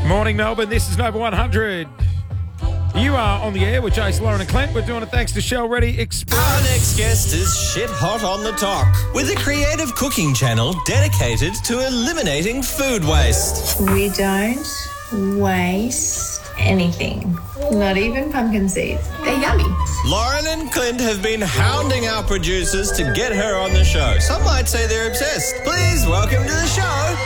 Morning, Melbourne. This is Nova 100. You are on the air with Jace, Lauren and Clint. We're doing it thanks to Shell Ready Express. Our next guest is shit hot on the talk with a creative cooking channel dedicated to eliminating food waste. We don't waste anything, not even pumpkin seeds. They're yummy. Lauren and Clint have been hounding our producers to get her on the show. Some might say they're obsessed. Please welcome to the show,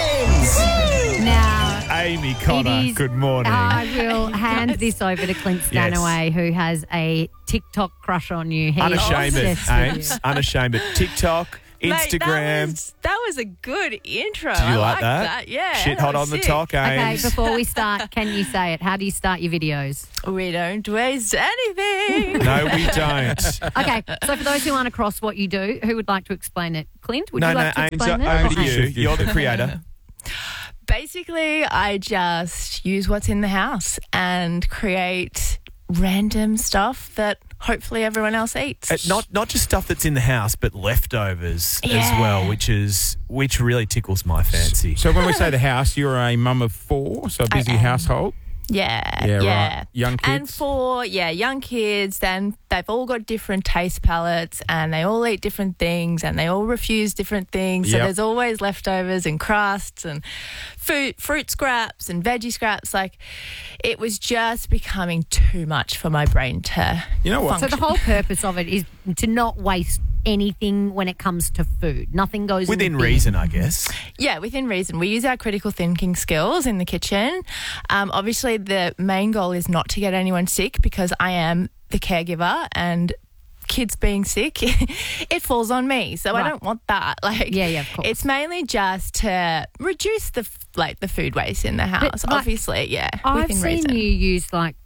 Ames. Now, Amy Connor, good morning. I will hand this over to Clint Stanaway, who has a TikTok crush on you. He is Unashamed, obsessed with Ames. you. Unashamed. TikTok, Instagram. Mate, that was a good intro. Do you I like that? Yeah. Shit hot on the sick. talk, Okay, Ames. before we start, can you say it? How do you start your videos? We don't waste anything. No, we don't. Okay, so for those who aren't across what you do, who would like to explain it? Clint, would you like to Ames, explain it? over to Or you. Ames? You're the creator. Basically, I just use what's in the house and create random stuff that hopefully everyone else eats. Not just stuff that's in the house, but leftovers as Yeah. well, which really tickles my fancy. So when we say the house, you're a mum of four, so a busy I am. household. Yeah. Right. Young kids. And for, young kids, then they've all got different taste palettes and they all eat different things and they all refuse different things. So Yep. there's always leftovers and crusts and fruit scraps and veggie scraps. Like, it was just becoming too much for my brain to You know what? So the whole purpose of it is to not waste anything when it comes to food. Nothing goes in Within the bin. reason, I guess. Yeah, within reason. We use our critical thinking skills in the kitchen. Obviously, the main goal is not to get anyone sick because I am the caregiver and kids being sick, it falls on me. So I Right. don't want that. Like, Yeah, of course. It's mainly just to reduce the food waste in the house. like, Obviously, yeah. I've within seen reason. you use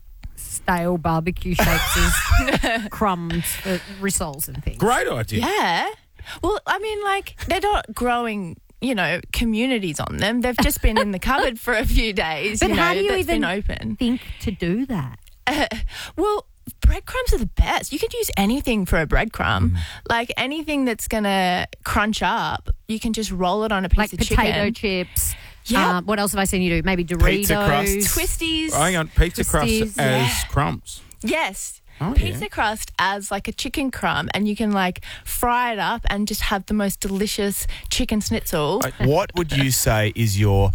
stale barbecue shapes as crumbs for rissoles and things. Great idea. Yeah. Well, I mean, they're not growing, communities on them. They've just been in the cupboard for a few days. But how do you that's even been open? think to do that? Well, breadcrumbs are the best. You could use anything for a breadcrumb. Like anything that's going to crunch up, you can just roll it on a piece Like of potato chicken. chips. Yeah. What else have I seen you do? Maybe Doritos. Pizza crusts. Twisties. Hang on, pizza crust Twisties, as yeah. crumbs. Yes. Oh, Pizza yeah. crust as like a chicken crumb, and you can fry it up and just have the most delicious chicken schnitzel. What would you say is your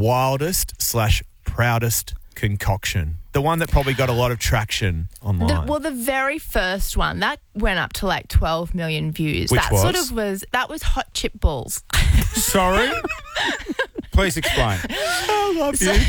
wildest/proudest concoction? The one that probably got a lot of traction online. The very first one that went up to 12 million views. Which That was hot chip balls. Sorry? Please explain. I love you.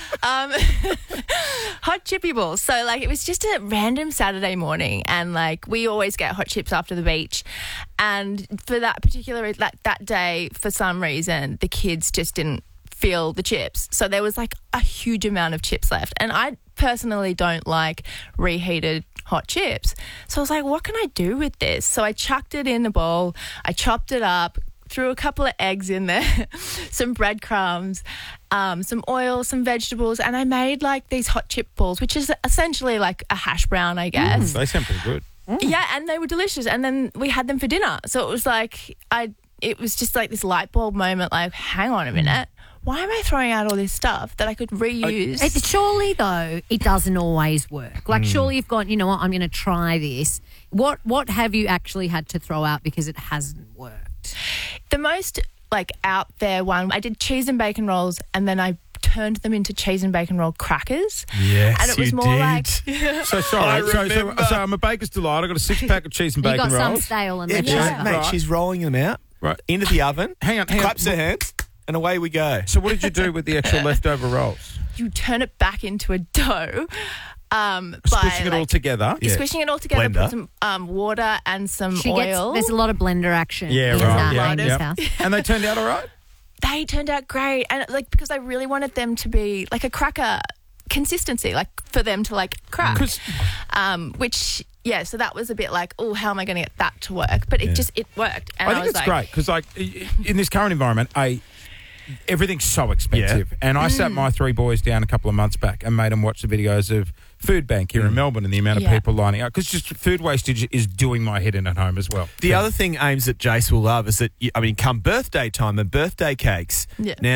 Hot chippy balls. So it was just a random Saturday morning, and we always get hot chips after the beach, and for that particular that day, for some reason, the kids just didn't feel the chips, so there was a huge amount of chips left, and I personally don't like reheated hot chips, so I was like, what can I do with this? So I chucked it in a bowl, I chopped it up, threw a couple of eggs in there, some breadcrumbs, some oil, some vegetables, and I made these hot chip balls, which is essentially a hash brown, I guess. They sound pretty good. Yeah, and they were delicious. And then we had them for dinner. So it was it was just this light bulb moment, hang on a minute. Why am I throwing out all this stuff that I could reuse? Surely, though, it doesn't always work. Surely you've gone, you know what, I'm going to try this. What have you actually had to throw out because it hasn't worked? The most out there one, I did cheese and bacon rolls, and then I turned them into cheese and bacon roll crackers. Yes, And it was you more did. So sorry. I So remember. I'm a baker's delight. I've got a 6-pack of cheese and You bacon got some rolls. stale and Yeah, left she's- over. mate, Right. she's rolling them out Right. into the oven. Hang on. Claps her hands, and away we go. So what did you do with the actual leftover rolls? You turn it back into a dough. Squishing it all together. Yeah. Squishing it all together, Blender. put some water and some She oil. there's a lot of blender action. Yeah, in right. that Yeah, Amy's yeah. house. And they turned out all right? They turned out great, and because I really wanted them to be a cracker consistency, for them to crack. 'Cause- Which so that was a bit oh, how am I going to get that to work? But it worked, and I I think was it's great because, in this current environment, everything's so expensive. Yeah. And I sat my 3 boys down a couple of months back and made them watch the videos of Food Bank here in Melbourne and the amount of Yeah. people lining up, because just food wastage is doing my head in at home as well. The other thing, Ames, that Jace will love is that, come birthday time and birthday cakes. Yeah. Now,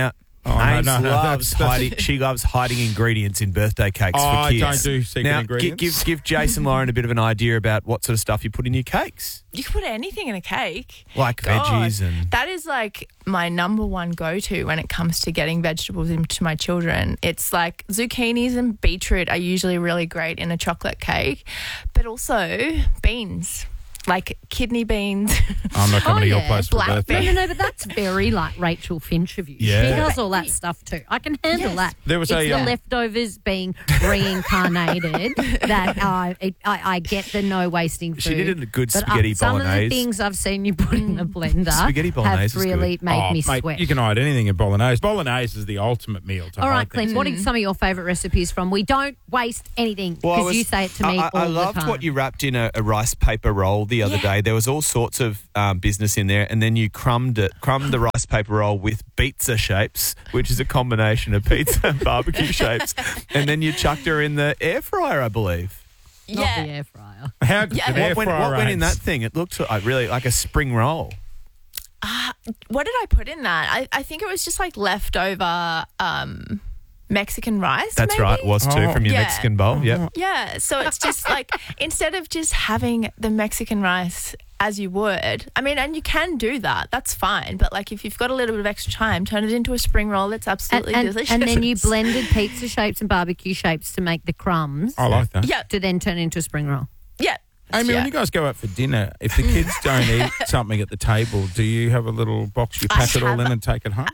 Ames no, loves that's- hiding. She loves hiding ingredients in birthday cakes Oh, for kids. don't do secret now, ingredients. Give Jason Lauren a bit of an idea about what sort of stuff you put in your cakes, You can put anything in a cake. like God, veggies and. that is like my number one go-to when it comes to getting vegetables into my children. It's like zucchinis and beetroot are usually really great in a chocolate cake, but also beans, like kidney beans. I'm not coming to your yeah, place for black birthday. No, but that's very like Rachel Finch of you. Yeah. She does all that stuff too. I can handle that. There was it's a, the leftovers being reincarnated that I get the no wasting food. She did a good But, spaghetti some of the bolognese. things I've seen you put in the blender Spaghetti bolognese is have really good. made Oh, me mate, sweat. you can hide anything in bolognese. Bolognese is the ultimate meal. To All hide right, Clint, things. what are some of your favourite recipes from? We don't waste anything Well, I because was- you say it to me I all loved the time. what you wrapped in a rice paper roll the other day. There was all sorts of business in there, and then you crumbed the rice paper roll with pizza shapes, which is a combination of pizza and barbecue shapes, and then you chucked her in the air fryer, I believe. Not Yeah. the air fryer. How good Yeah. an air What went fryer in aids? that thing? It looked really like a spring roll. What did I put in that? I think it was just like leftover Mexican rice. That's maybe? right, it was too, Oh. from your Yeah. Mexican bowl. Yep. Yeah, so it's just like instead of just having the Mexican rice as you would, I mean, and you can do that, that's fine. But like if you've got a little bit of extra time, turn it into a spring roll. It's absolutely delicious. and then you blended pizza shapes and barbecue shapes to make the crumbs I like that. Yeah, to then turn into a spring roll. yeah. Amy, yeah. when you guys go out for dinner, if the kids don't eat something at the table, do you have a little box you pack it all in and take it home?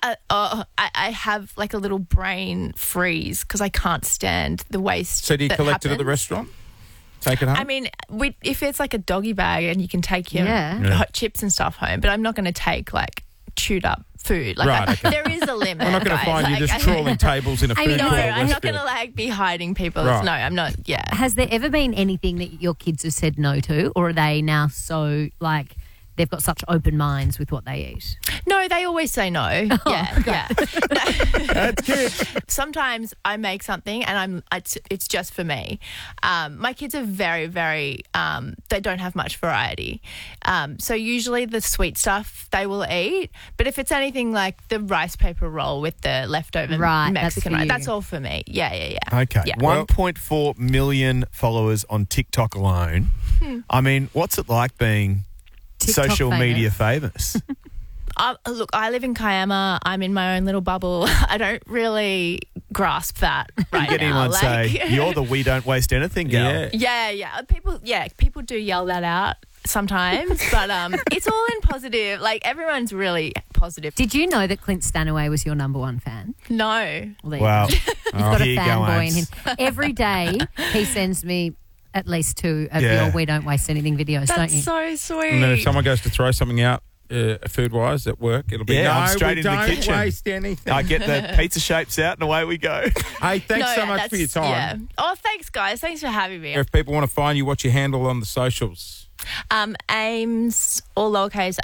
I have like a little brain freeze because I can't stand the waste. So do you that collect it at the happens. restaurant? Take it home? I mean, if it's like a doggy bag and you can take your Yeah. hot chips and stuff home, but I'm not going to take like chewed up food. Like Right, okay. there is a limit. We're not going to guys. find you Like, just trawling tables in a food No, court. at I'm not going to Westfield. like be hiding people. Right. No, I'm not. Yeah. Has there ever been anything that your kids have said no to, or are they now so like they've got such open minds with what they eat? No, they always say no. Yeah. That's good. Sometimes I make something and it's just for me. My kids are very, very, they don't have much variety. So usually the sweet stuff they will eat. But if it's anything like the rice paper roll with the leftover Right, that's Mexican for rice, you. that's all for me. Yeah. Okay. Yeah. 1.4 million followers on TikTok alone. I mean, what's it like being TikTok social famous. media famous? Look, I live in Kiama. I'm in my own little bubble. I don't really grasp that right Get now. anyone say, you're the we don't waste anything gal. Yeah. Yeah. People do yell that out sometimes, but it's all in positive. Like everyone's really positive. Did you know that Clint Stanaway was your number one fan? No. Well, there you Wow. go. You've got a Here you go, fanboy in Ames. him. Every day he sends me at least 2 of Yeah. your We Don't Waste Anything videos, don't you? That's so sweet. And then if someone goes to throw something out food-wise at work, it'll be, Yeah, no, I'm straight we in the don't kitchen. waste anything. I get the pizza shapes out and away we go. Hey, thanks so much for your time. Yeah. Oh, thanks, guys. Thanks for having me. If people want to find you, what's your handle on the socials? Ames, all lowercase,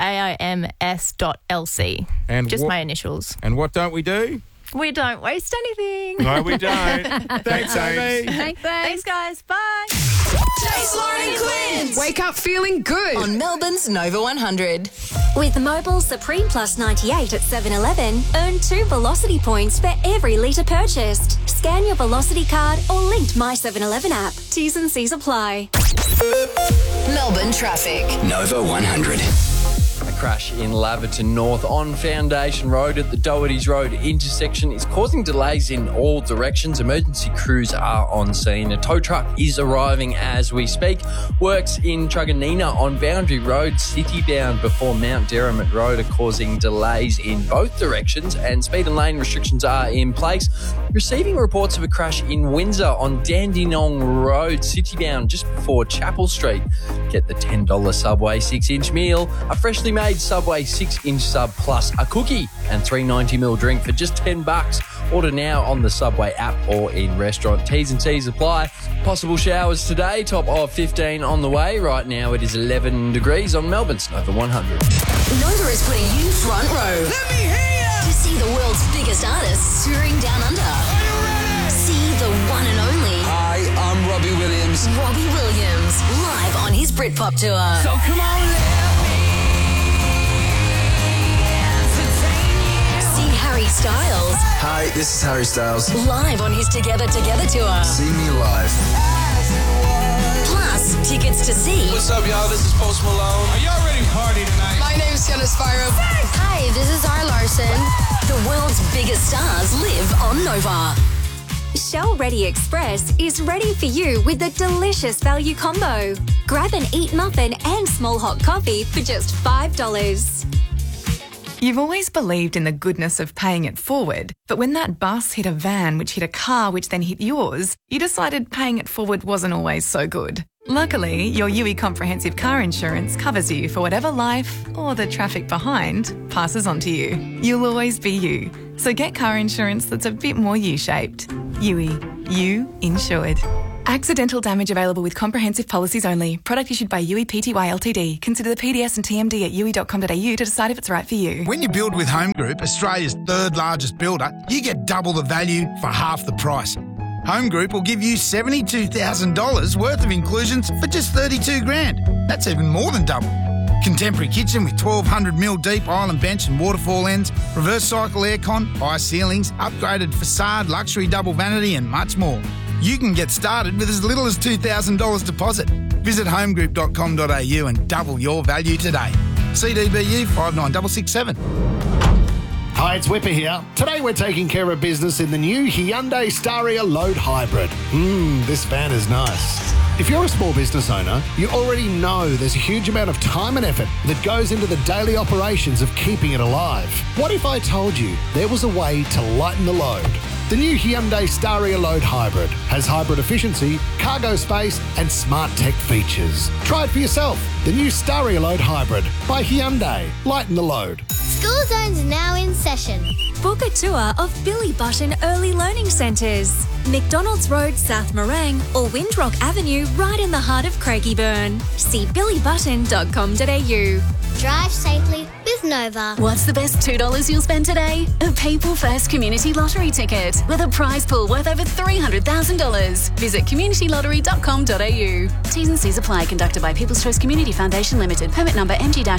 AIMS.LC. And Just what- my initials. And what don't we do? We don't waste anything. No, we don't. Thanks, Amy. Thanks, guys. Bye. Jace, Lauren and Clint. Wake up feeling good. On Melbourne's Nova 100. With Mobile Supreme Plus 98 at 7-Eleven, earn 2 Velocity points for every litre purchased. Scan your Velocity card or linked My 7-Eleven app. T's and C's apply. Melbourne traffic. Nova 100. A crash in Laverton North on Foundation Road at the Doherty's Road intersection is causing delays in all directions. Emergency crews are on scene. A tow truck is arriving as we speak. Works in Truganina on Boundary Road, city-bound before Mount Derrimut Road, are causing delays in both directions, and speed and lane restrictions are in place. Receiving reports of a crash in Windsor on Dandenong Road, city-bound just before Chapel Street. Get the $10 Subway 6-inch meal, a freshly made Subway 6-inch sub plus a cookie and $3.90 drink for just $10. Order now on the Subway app or in restaurant. T's and C's apply. Possible showers today, top of 15 on the way. Right now it is 11 degrees on Melbourne's Nova 100. Nova is putting you front row. Let me hear you. To see the world's biggest artists touring down under. Are you ready? See the one and only. Hi, I'm Robbie Williams. Robbie Williams, live on his Britpop tour. So come on, See Harry Styles. Hi, this is Harry Styles. Live on his Together tour. See me live. Plus, tickets to see. What's up, y'all? This is Post Malone. Are y'all ready to party tonight? My name is Sienna Spyro. Hi, this is Zara Larson. The world's biggest stars live on Nova. Shell Ready Express is ready for you with a delicious value combo. Grab an Eat muffin and small hot coffee for just $5. You've always believed in the goodness of paying it forward, but when that bus hit a van which hit a car which then hit yours, you decided paying it forward wasn't always so good. Luckily, your UE Comprehensive Car Insurance covers you for whatever life, or the traffic behind, passes on to you. You'll always be you. So get car insurance that's a bit more U-shaped. UE. You insured. Accidental damage available with comprehensive policies only. Product issued by UE Pty Ltd. Consider the PDS and TMD at UE.com.au to decide if it's right for you. When you build with Home Group, Australia's third largest builder, you get double the value for half the price. Home Group will give you $72,000 worth of inclusions for just $32,000. That's even more than double. Contemporary kitchen with 1,200mm deep island bench and waterfall ends, reverse cycle aircon, high ceilings, upgraded facade, luxury double vanity and much more. You can get started with as little as $2,000 deposit. Visit homegroup.com.au and double your value today. CDBU 59667. Hi, it's Whipper here. Today we're taking care of business in the new Hyundai Staria Load Hybrid. This van is nice. If you're a small business owner, you already know there's a huge amount of time and effort that goes into the daily operations of keeping it alive. What if I told you there was a way to lighten the load? The new Hyundai Staria Load Hybrid has hybrid efficiency, cargo space and smart tech features. Try it for yourself. The new Staria Load Hybrid by Hyundai. Lighten the load. School Zone's now in session. Book a tour of Billy Button Early Learning Centres, McDonald's Road, South Morang, or Windrock Avenue, right in the heart of Craigieburn. See billybutton.com.au. Drive safely with Nova. What's the best $2 you'll spend today? A People First Community Lottery ticket with a prize pool worth over $300,000. Visit communitylottery.com.au. T's and C's apply. Conducted by People's Choice Community Foundation Limited. Permit number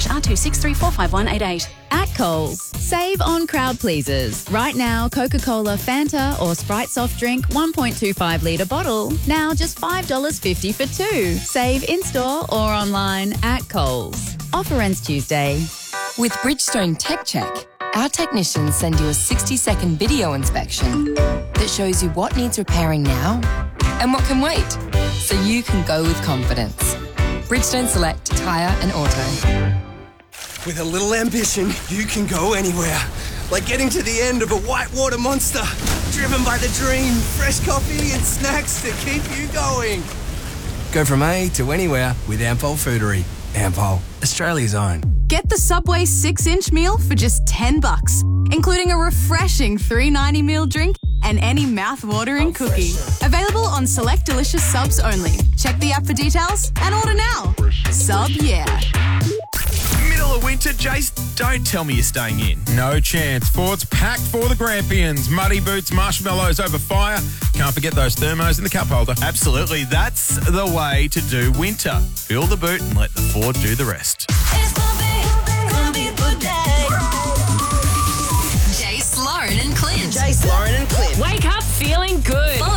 MG-R263451188. At Coles, save on crowd pleasers. Right now, Coca-Cola, Fanta or Sprite soft drink 1.25 litre bottle. Now just $5.50 for two. Save in-store or online at Coles. Offer ends Tuesday. With Bridgestone Tech Check, our technicians send you a 60-second video inspection that shows you what needs repairing now and what can wait, so you can go with confidence. Bridgestone Select Tyre and Auto. With a little ambition, you can go anywhere. Like getting to the end of a whitewater monster, driven by the dream, fresh coffee and snacks to keep you going. Go from A to anywhere with Ampol Foodery. Ampol, Australia's own. Get the Subway 6-inch meal for just $10, including a refreshing $3.90 meal drink and any mouth-watering cookie. Available on select delicious subs only. Check the app for details and order now. Sub, yeah. Middle of winter, Jace, don't tell me you're staying in. No chance. Ford's packed for the Grampians. Muddy boots, marshmallows over fire. Can't forget those thermos in the cup holder. Absolutely. That's the way to do winter. Fill the boot and let the Ford do the rest. Jace, Lauren and Clint. Jace, Lauren and Clint. Wake up feeling good.